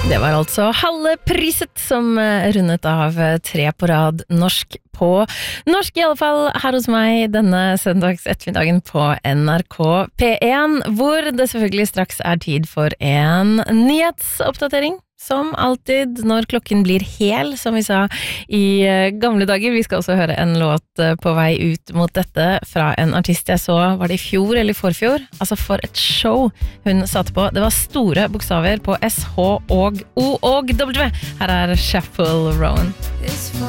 Det var altså Halle Priset som rundet av 3 på rad norsk på norsk, I alle fall her hos meg denne søndags ettermiddagen på NRK P1, hvor det selvfølgelig straks tid for en nyhetsoppdatering. Som alltid når klokken blir hel, som vi sa I gamle dager. Vi skal også høre en låt på vei ut mot dette fra en artist jeg så, var det I fjor eller I forfjor? Altså for et show hun satte på. Det var store bokstaver på S, H og O og W. Her Chappell Rowan.